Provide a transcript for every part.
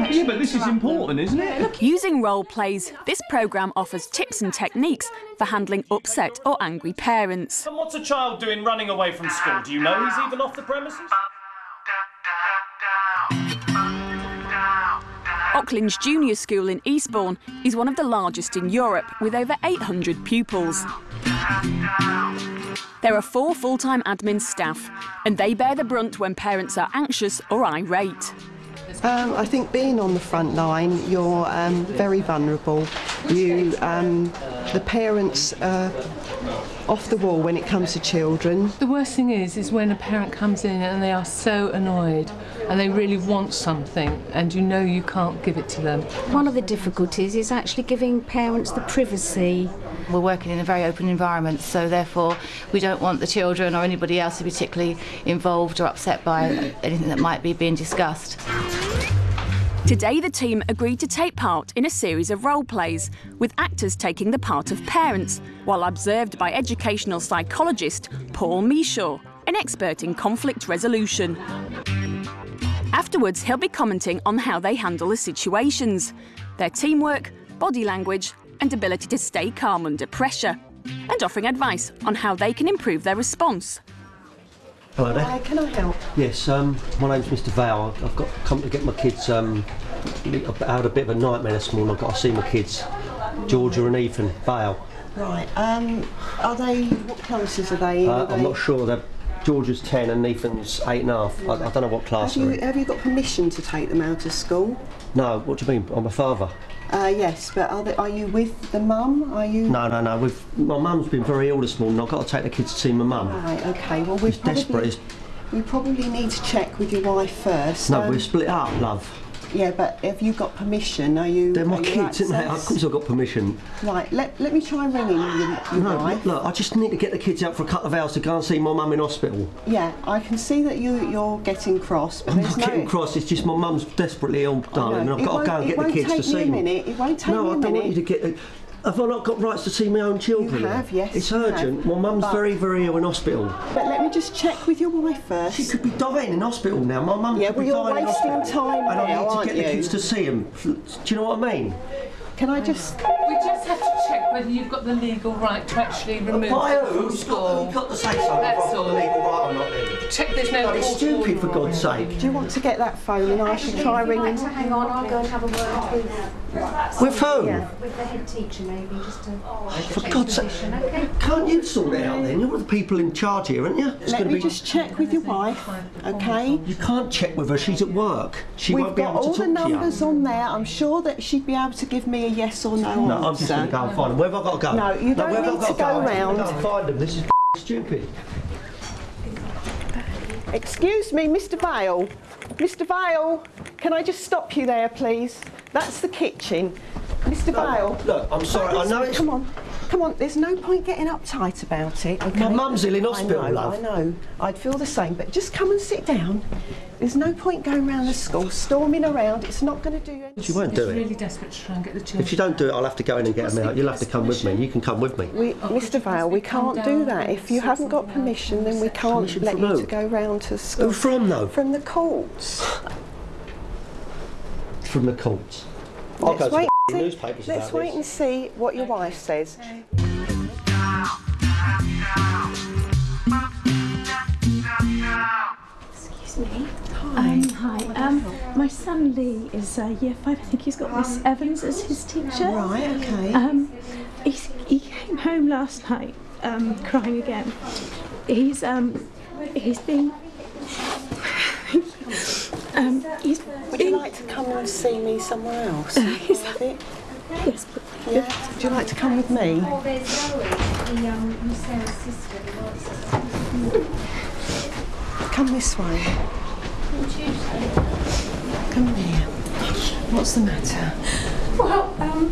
Yeah, but this is important, isn't it? Using role plays, this programme offers tips and techniques for handling upset or angry parents. And what's a child doing running away from school? Do you know he's even off the premises? Ocklinge Junior School in Eastbourne is one of the largest in Europe, with over 800 pupils. There are 4 full-time admin staff, and they bear the brunt when parents are anxious or irate. I think being on the front line, you're very vulnerable. The parents are off the wall when it comes to children. The worst thing is when a parent comes in and they are so annoyed and they really want something and you know you can't give it to them. One of the difficulties is actually giving parents the privacy. We're working in a very open environment, so therefore we don't want the children or anybody else to be particularly involved or upset by anything that might be being discussed. Today the team agreed to take part in a series of role plays, with actors taking the part of parents, while observed by educational psychologist Paul Mishaw, an expert in conflict resolution. Afterwards, he'll be commenting on how they handle the situations, their teamwork, body language and ability to stay calm under pressure, and offering advice on how they can improve their response. Hello there. Hi, can I help? Yes, my name's Mr. Val. I've got come to get my kids. I had a bit of a nightmare this morning. I've got to see my kids, Georgia and Ethan Val. Right. Are they? What classes are they in? I'm not sure. Georgia's 10 and Ethan's 8.5. I don't know what class they're in. Have you got permission to take them out of school? No. What do you mean? I'm a father. Yes, but are you with the mum? Are you? No. My mum's been very ill this morning. I've got to take the kids to see my mum. Right. Okay. Well, She's desperate. We probably need to check with your wife first. No, we're split up, love. Yeah, but have you got permission? Are you? They're my kids, isn't they? Of course I've got permission. Right, let me try ringing your wife. Look, I just need to get the kids out for a couple of hours to go and see my mum in hospital. Yeah, I can see that you're getting cross. But I'm not getting cross, it's just my mum's desperately ill, darling, and I've got to go and get the kids to see me. It won't take me a minute. No, I don't want you to get... Have I not got rights to see my own children? You have, yes. It's urgent. My mum's very, very ill in hospital. But let me just check with your wife first. She could be dying in hospital now. My mum could be dying in hospital. You're wasting time now, and I need to get the kids to see them. Do you know what I mean? Can I just... We just have to check whether you've got the legal right to actually remove them from school. You've got to say something. That's all. The legal right or not then. Check there's no... It's stupid, for God's sake. Do you want to get that phone and I should try ringing? Hang on, I'll go and have a word with... With who? Yeah, with the head teacher maybe, just to... For God's sake. Okay. Can't you sort it out then? You're the people in charge here, aren't you? Let me just check with your wife, okay? You can't check with her, she's at work. She won't be able to talk to you. We've got all the numbers on there. I'm sure that she'd be able to give me a yes or no answer. No, I'm just going to go and find them. Where have I got to go? No, you don't need to go round. I'm going to find them. This is stupid. Excuse me, Mr. Vale. Mr. Vale, can I just stop you there, please? That's the kitchen. Mr. Vale. Look, I'm sorry, I know it's... Come on, there's no point getting uptight about it, okay? My mum's ill in hospital, love. I know, I'd feel the same, but just come and sit down. There's no point going around the school, storming around, it's not going to do anything. She won't do it. She's really desperate to try and get the children. If you don't do it, I'll have to go in and get them out. You'll have to come with me. You can come with me. Mr. Vale, we can't do that. If you haven't got permission, then we can't let you to go round to school. Who from, though? From the courts. From the courts. Let's wait Newspapers and see what your wife says. Excuse me. Hi. My son Lee is year 5. I think he's got Miss Evans as his teacher. Right. Okay. He came home last night crying again. He's been. Would you like to come and see me somewhere else? Yes, but... Yeah. Would you like to come with me? Oh, there's Zoe, Sarah's sister. Come this way. Come here. What's the matter? Well,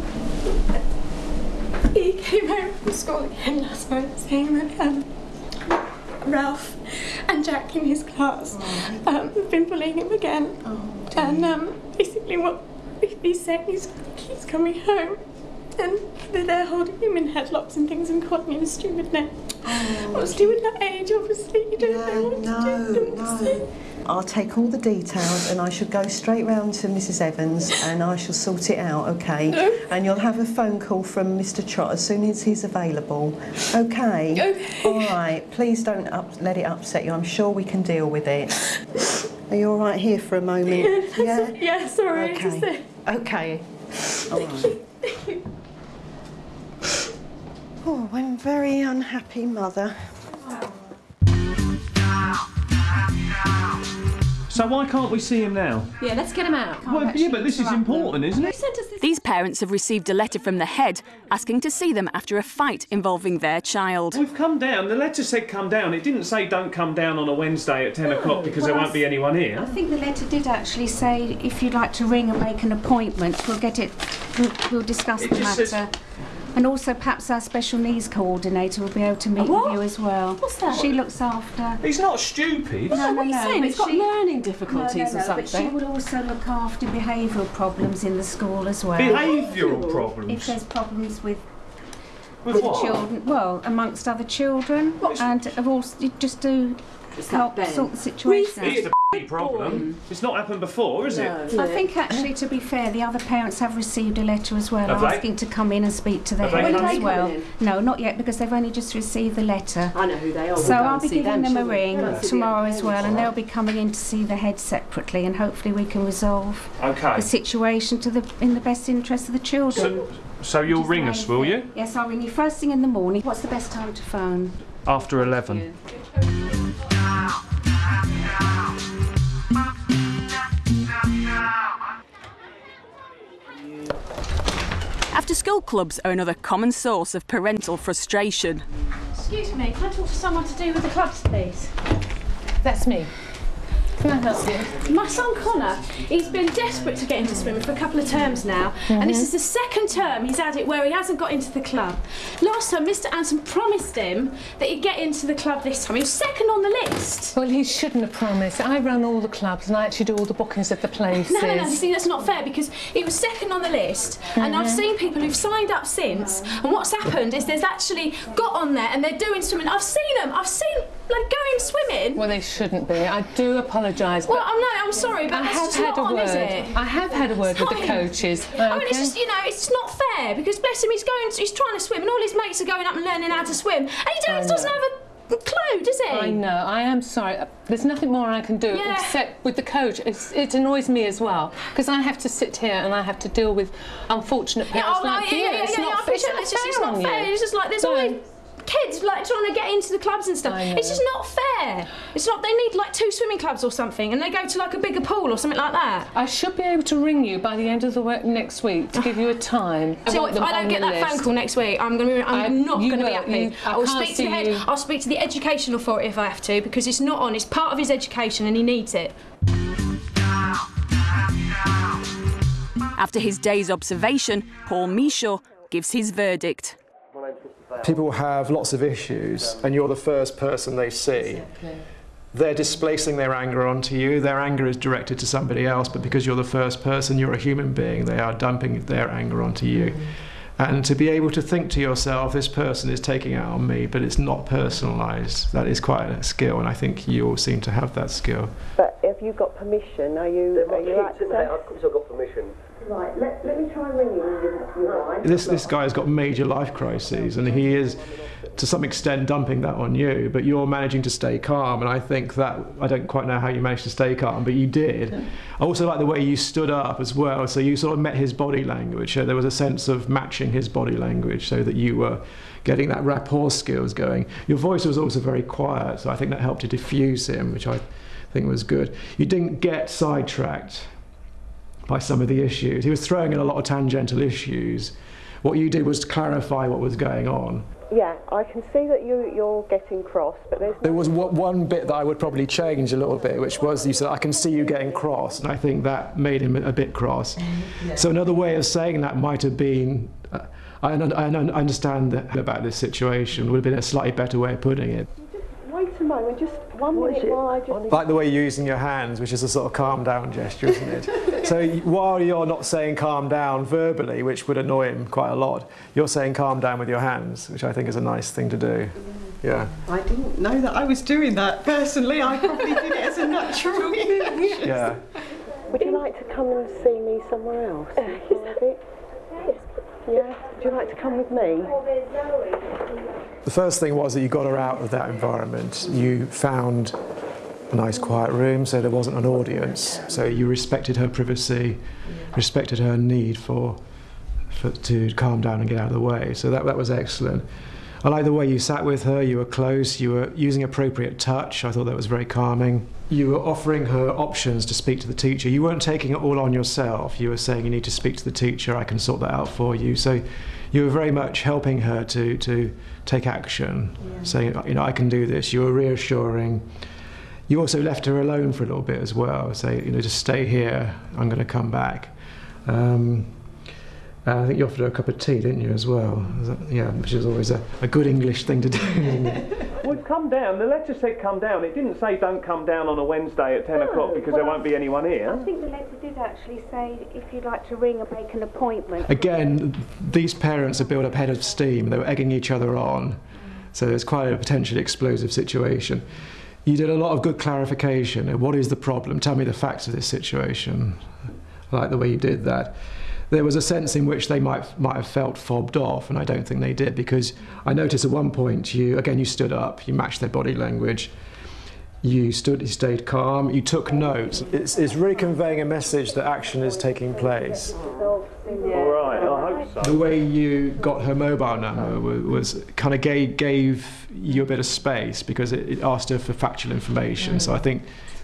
he came home from school again last night saying that Ralph and Jack in his class have been bullying him again. Oh, and basically what he's saying is he's coming home and they're holding him in headlocks and things and calling him a stupid name. What's to do with that age, obviously? You don't know what to do. I'll take all the details and I shall go straight round to Mrs Evans and I shall sort it out, OK? No. And you'll have a phone call from Mr Trott as soon as he's available, OK? OK. All right, please don't let it upset you. I'm sure we can deal with it. Are you all right here for a moment? Yeah? Yeah, sorry. OK. OK. All right. Thank you. Oh, I'm very unhappy mother. So why can't we see him now? Yeah, let's get him out. Well, yeah, but this is important, isn't it? These parents have received a letter from the head asking to see them after a fight involving their child. We've come down. The letter said come down. It didn't say don't come down on a Wednesday at 10 o'clock because there won't be anyone here. I think the letter did actually say if you'd like to ring and make an appointment, we'll get it. We'll discuss the matter. And also perhaps our special needs coordinator will be able to meet with you as well. What's that? She looks after... He's not stupid. No, what are you saying? but He's got learning difficulties or something. But she will also look after behavioural problems in the school as well. Behavioural problems? If there's problems with what? children, well, amongst other children, and also just to help sort the situation out. It's a problem. It's not happened before, is it? I think actually, to be fair, the other parents have received a letter as well asking to come in and speak to the head as well. No, not yet, because they've only just received the letter. I know who they are. So I'll be giving them a ring tomorrow as well, and they'll be coming in to see the head separately, and hopefully we can resolve the situation in the best interest of the children. So you'll ring us, will you? Yes, I'll ring you first thing in the morning. What's the best time to phone? After 11. After-school clubs are another common source of parental frustration. Excuse me, can I talk to someone to do with the clubs, please? That's me. Can I help you? My son Connor, he's been desperate to get into swimming for a couple of terms now, and this is the second term he's had it where he hasn't got into the club. Last time, Mr Anson promised him that he'd get into the club this time. He was second on the list. Well, he shouldn't have promised. I run all the clubs and I actually do all the bookings at the places. No, you see, that's not fair because he was second on the list, and I've seen people who've signed up since, and what's happened is there's actually got on there and they're doing swimming. I've seen them. I've seen like going swimming. Well, they shouldn't be. I do apologise. Well, I'm sorry, but that's just not on, is it? I have had a word with the coaches. I mean, it's just, it's not fair because bless him, he's trying to swim, and all his mates are going up and learning how to swim, and he doesn't have a clue, does he? I know. I am sorry. There's nothing more I can do except with the coach. It annoys me as well because I have to sit here and I have to deal with unfortunate parents like you. It's not fair. It's just like there's always kids like trying to get into the clubs and stuff. It's just not fair. It's not. They need like 2 swimming clubs or something, and they go to like a bigger pool or something like that. I should be able to ring you by the end of the next week to give you a time. So if I don't get that phone call next week, I'm not going to be happy. I will speak to the head. I'll speak to the education authority if I have to, because it's not on. It's part of his education, and he needs it. After his day's observation, Paul Michaud gives his verdict. People have lots of issues and you're the first person they see. They're displacing their anger onto you. Their anger is directed to somebody else, but because you're the first person, you're a human being, they are dumping their anger onto you. And to be able to think to yourself, this person is taking it out on me, but it's not personalised, that is quite a skill, and I think you all seem to have that skill. But have you got permission? Are you access? Of course I've got permission. Right, let me try and ring you. This guy's got major life crises, and he is, to some extent, dumping that on you, but you're managing to stay calm, and I think that, I don't quite know how you managed to stay calm, but you did. I also like the way you stood up as well, so you sort of met his body language, so there was a sense of matching his body language so that you were getting that rapport skills going. Your voice was also very quiet, so I think that helped to diffuse him, which I think was good. You didn't get sidetracked by some of the issues. He was throwing in a lot of tangential issues. What you did was clarify what was going on. Yeah, I can see that you're getting cross, but there was one bit that I would probably change a little bit, which was you said, I can see you getting cross, and I think that made him a bit cross. So another way of saying that might have been, I understand that about this situation, would have been a slightly better way of putting it. Wait a moment, just 1 minute while I just... Like the way you're using your hands, which is a sort of calm down gesture, isn't it? So while you're not saying calm down verbally, which would annoy him quite a lot, you're saying calm down with your hands, which I think is a nice thing to do. Yeah. I didn't know that I was doing that personally. I probably did it as a nutshell. Yeah. Would you like to come and see me somewhere else? Yeah? Would you like to come with me? The first thing was that you got her out of that environment. You found a nice quiet room so there wasn't an audience. So you respected her privacy, respected her need to calm down and get out of the way. So that was excellent. I like the way you sat with her, you were close, you were using appropriate touch. I thought that was very calming. You were offering her options to speak to the teacher. You weren't taking it all on yourself. You were saying you need to speak to the teacher, I can sort that out for you. So you were very much helping her to take action, saying, I can do this. You were reassuring. You also left her alone for a little bit as well, say, just stay here, I'm going to come back. I think you offered her a cup of tea, didn't you, as well? Which is always a good English thing to do. We've come down. The letter said come down. It didn't say don't come down on a Wednesday at 10 o'clock because there won't be anyone here. I think the letter did actually say if you'd like to ring and make an appointment. Again, these parents are built up head of steam. They were egging each other on. So it's quite a potentially explosive situation. You did a lot of good clarification. What is the problem? Tell me the facts of this situation. I like the way you did that. There was a sense in which they might have felt fobbed off, and I don't think they did, because I noticed at one point you stood up, you matched their body language, you stayed calm, you took notes. It's really conveying a message that action is taking place. All right, I hope so. The way you got her mobile number was kind of gave you a bit of space, because it asked her for factual information. So I think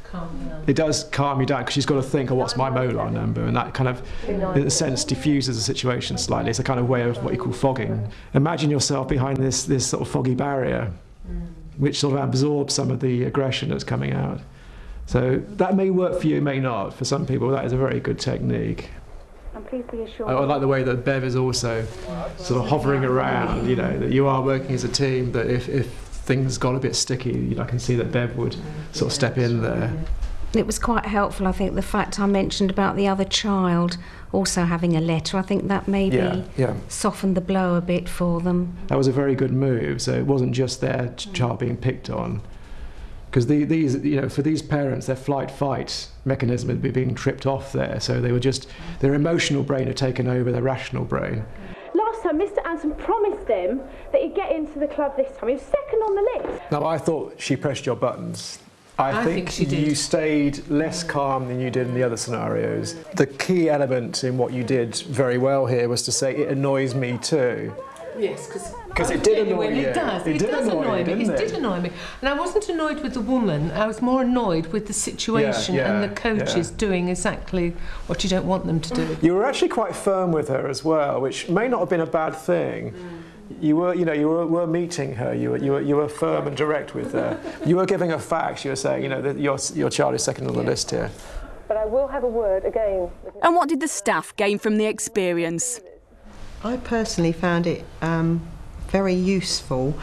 it does calm you down, because she's got to think, what's my mobile number? And that kind of, in a sense, diffuses the situation slightly. It's a kind of way of what you call fogging. Imagine yourself behind this sort of foggy barrier, which sort of absorbs some of the aggression that's coming out. So that may work for you, may not. For some people, that is a very good technique. And please be assured. I like the way that Bev is also sort of hovering around, that you are working as a team, that if things got a bit sticky, I can see that Bev would sort of step in there. It was quite helpful, I think, the fact I mentioned about the other child also having a letter. I think that maybe softened the blow a bit for them. That was a very good move, so it wasn't just their child being picked on. Because these, for these parents, their flight-fight mechanism had been being tripped off there, so they were their emotional brain had taken over their rational brain. Last time, Mr. Anson promised him that he'd get into the club this time. He was second on the list. No, I thought she pressed your buttons. I think she did. You stayed less calm than you did in the other scenarios. The key element in what you did very well here was to say, it annoys me too. Yes, because it did annoy you. It does. It does annoy me. It did annoy me. And I wasn't annoyed with the woman. I was more annoyed with the situation and the coaches doing exactly what you don't want them to do. You were actually quite firm with her as well, which may not have been a bad thing. You were meeting her. You were firm and direct with her. You were giving her facts. You were saying, that your child is second on the list here. But I will have a word again. And what did the staff gain from the experience? I personally found it very useful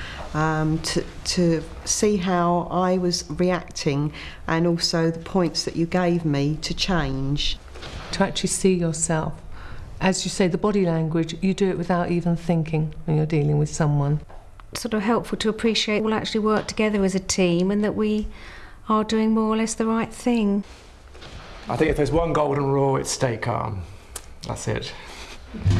to see how I was reacting, and also the points that you gave me to change. To actually see yourself. As you say, the body language, you do it without even thinking when you're dealing with someone. Sort of helpful to appreciate we'll actually work together as a team and that we are doing more or less the right thing. I think if there's one golden rule, it's stay calm. That's it.